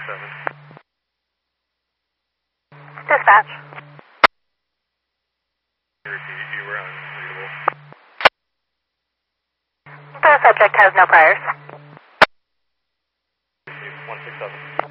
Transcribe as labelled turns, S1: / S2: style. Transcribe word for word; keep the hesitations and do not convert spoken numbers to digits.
S1: seven.
S2: Dispatch.
S1: Repeat, you were unreadable.
S2: The subject has no priors.
S1: one six seven.